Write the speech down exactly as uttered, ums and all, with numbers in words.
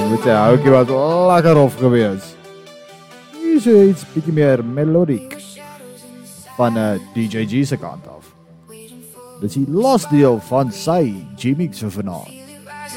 met sy houtjie wat lekker hof gewees. Hier is iets bietjie meer melodiek van 'n uh, D J G se kant af. Dit is die laaste deel van sy G-Mix vir vanaand.